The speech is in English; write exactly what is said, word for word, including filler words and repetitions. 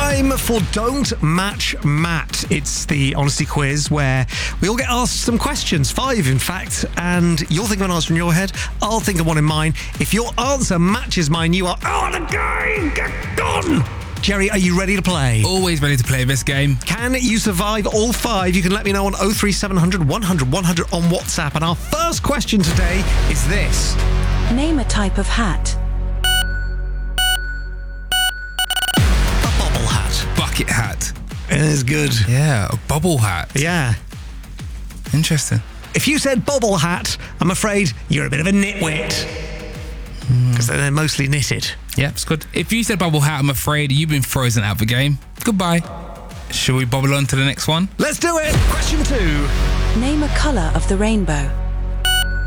Time for Don't Match Matt. It's the honesty quiz where we all get asked some questions, five in fact, and you'll think of an answer in your head, I'll think of one in mine. If your answer matches mine, you are out of the game. Get gone. Jerry, are you ready to play? Always ready to play this game. Can you survive all five? You can let me know on oh three seven hundred, one hundred, one hundred on WhatsApp. And our first question today is this. Name a type of hat. A bobble hat. Bucket hat. It is good. Yeah, a bubble hat. Yeah. Interesting. If you said bobble hat, I'm afraid you're a bit of a nitwit. Because mm. they're mostly knitted. Yeah, it's good. If you said bubble hat, I'm afraid you've been frozen out of the game. Goodbye. Shall we bobble on to the next one? Let's do it. Question two. Name a colour of the rainbow.